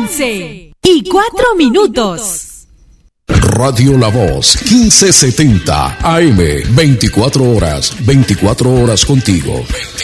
11:04. Radio La Voz, 1570 AM, 24 horas contigo.